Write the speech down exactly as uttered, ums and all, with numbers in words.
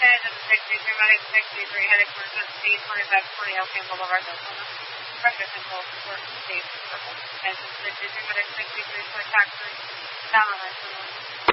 ten and sixty-three, Medic sixty-three, heading for C twenty-five twenty Elkham Boulevard, Oklahoma. Pressure control, support, state, purple. Attention sixty-three, Medic sixty-three, for taxi, down on line,